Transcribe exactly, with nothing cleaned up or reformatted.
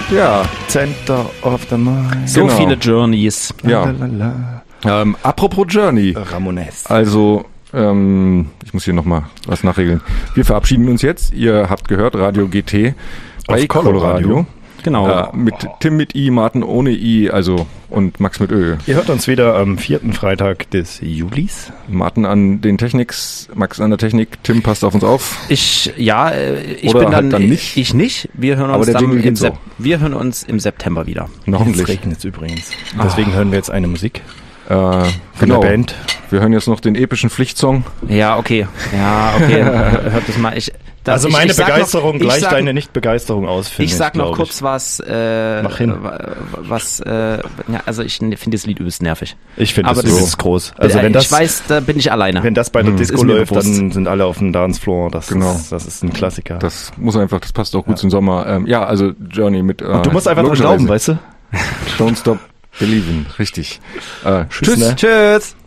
Ja. Center of the Mind. So Genau. viele Journeys. Ja. Lalalala. Ähm, apropos Journey. Ramones. Also, ähm, ich muss hier nochmal was nachregeln. Wir verabschieden uns jetzt. Ihr habt gehört, Radio G T bei Auf Coloradio. Genau. Äh, mit Tim mit I, Martin ohne I, also und Max mit Ö. Ihr hört uns wieder am vierten Freitag des Julis. Martin an den Techniks, Max an der Technik, Tim passt auf uns auf. Ich, ja, äh, ich Oder bin dann, halt dann nicht. ich nicht. Wir hören Aber uns der dann Jingle im geht so. Sep- wir hören uns im September wieder. Jetzt Hoffentlich. regnet es übrigens. Deswegen hören wir jetzt eine Musik Äh, von genau. der Band. Wir hören jetzt noch den epischen Pflichtsong. Ja, okay. Ja, okay. Hört das mal. Ich, das, Also ich, meine ich sag Begeisterung noch, ich gleicht sag, deine Nicht-Begeisterung aus, finde ich. Ich sag noch glaub kurz was, äh, Mach hin. was, äh, ja, also ich finde das Lied übelst nervig. Ich finde Aber das das ist groß. Also äh, wenn das, ich weiß, da bin ich alleine. wenn das bei der Hm. Disco Ist mir läuft, bewusst. dann sind alle auf dem Dancefloor. Das, Genau. ist, das ist ein Klassiker. Das muss einfach, das passt auch gut zum Sommer. Ähm, ja, also Journey mit. Äh, Und du musst einfach dran logischerweise. glauben, weißt du? Don't stop believing, richtig. Äh, tschüss. ne? Tschüss.